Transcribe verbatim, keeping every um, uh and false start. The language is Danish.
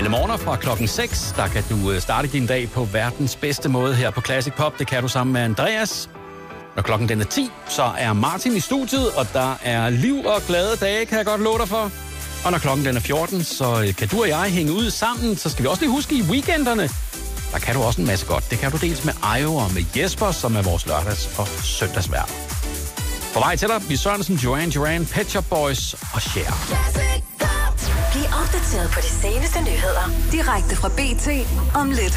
Alle morgener fra klokken seks, der kan du starte din dag på verdens bedste måde her på Classic Pop. Det kan du sammen med Andreas. Når klokken den er ti, så er Martin i studiet, og der er liv og glade dage, kan jeg godt love dig for. Og når klokken den er fjorten, så kan du og jeg hænge ud sammen. Så skal vi også lige huske i weekenderne, der kan du også en masse godt. Det kan du dels med Ayo og med Jesper, som er vores lørdags- og søndagsværter. På vej til dig, vi Sørensen, Duran Duran, Pet Shop Boys og Cher. Bliv opdateret på de seneste nyheder direkte fra B T om lidt.